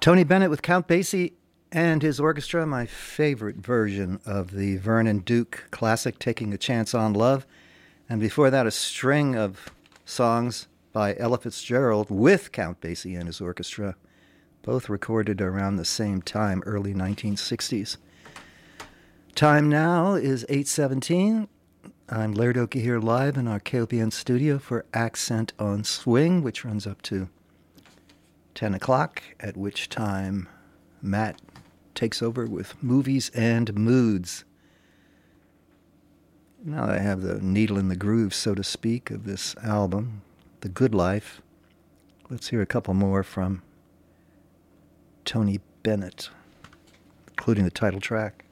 Tony Bennett with Count Basie and his orchestra, my favorite version of the Vernon Duke classic, Taking a Chance on Love. And before that, a string of songs by Ella Fitzgerald with Count Basie and his orchestra, both recorded around the same time, early 1960s. Time now is 8:17. I'm Laird Oakey here live in our KOPN studio for Accent on Swing, which runs up to 10 o'clock, at which time Matt takes over with Movies and Moods. Now that I have the needle in the groove, so to speak, of this album, The Good Life, let's hear a couple more from Tony Bennett, including the title track.